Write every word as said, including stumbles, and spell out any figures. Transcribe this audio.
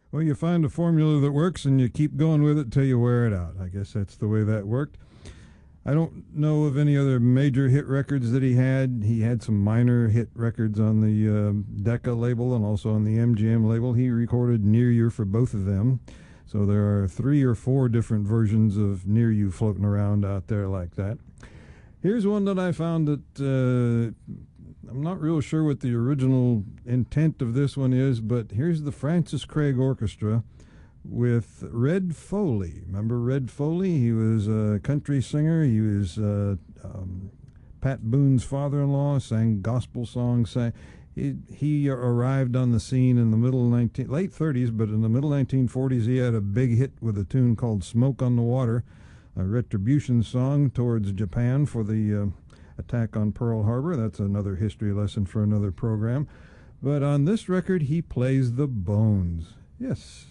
Well, you find a formula that works and you keep going with it till you wear it out. I guess that's the way that worked. I don't know of any other major hit records that he had. He had some minor hit records on the uh, Decca label and also on the M G M label. He recorded Near You for both of them. So there are three or four different versions of Near You floating around out there like that. Here's one that I found that uh, I'm not real sure what the original intent of this one is, but here's the Francis Craig Orchestra with Red Foley. Remember Red Foley? He was a country singer. He was uh, um, Pat Boone's father-in-law, sang gospel songs. Sang, he, he arrived on the scene in the middle nineteen, late thirties, but in the middle nineteen forties he had a big hit with a tune called Smoke on the Water, a retribution song towards Japan for the uh, attack on Pearl Harbor. That's another history lesson for another program. But on this record he plays the bones. Yes,